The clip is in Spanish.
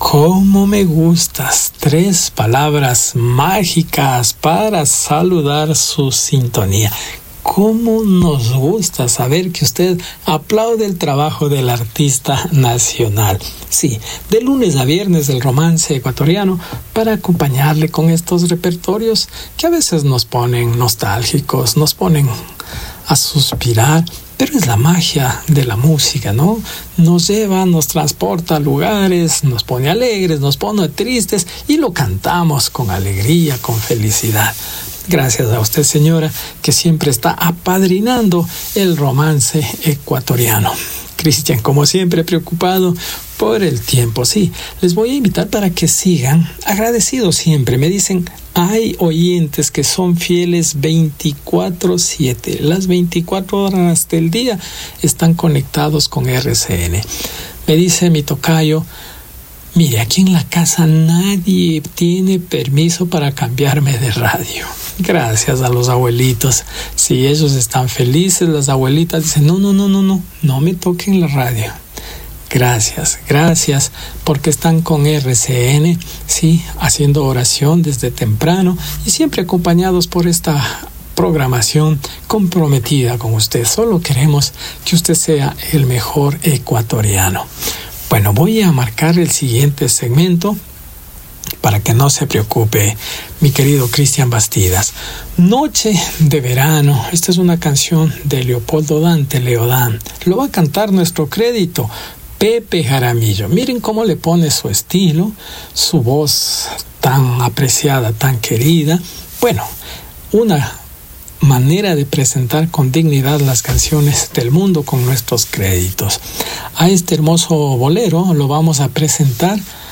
¿Cómo me gustas? 3 palabras mágicas para saludar su sintonía. ¿Cómo nos gusta saber que usted aplaude el trabajo del artista nacional? Sí, de lunes a viernes el romance ecuatoriano para acompañarle con estos repertorios que a veces nos ponen nostálgicos, nos ponen a suspirar, pero es la magia de la música, ¿no? Nos lleva, nos transporta a lugares, nos pone alegres, nos pone tristes y lo cantamos con alegría, con felicidad. Gracias a usted, señora, que siempre está apadrinando el romance ecuatoriano. Cristian, como siempre, preocupado por el tiempo. Sí, les voy a invitar para que sigan agradecidos siempre. Me dicen, hay oyentes que son fieles 24/7. Las 24 horas del día están conectados con RCN. Me dice mi tocayo, mire, aquí en la casa nadie tiene permiso para cambiarme de radio. Gracias a los abuelitos. Si ellos están felices, las abuelitas dicen, no me toquen la radio. Gracias, porque están con RCN, sí, haciendo oración desde temprano y siempre acompañados por esta programación comprometida con usted. Solo queremos que usted sea el mejor ecuatoriano. Bueno, voy a marcar el siguiente segmento para que no se preocupe, mi querido Cristian Bastidas. Noche de verano. Esta es una canción de Leopoldo Dante, Leodán. Lo va a cantar nuestro crédito, Pepe Jaramillo. Miren cómo le pone su estilo, su voz tan apreciada, tan querida. Bueno, una manera de presentar con dignidad las canciones del mundo con nuestros créditos. A este hermoso bolero lo vamos a presentar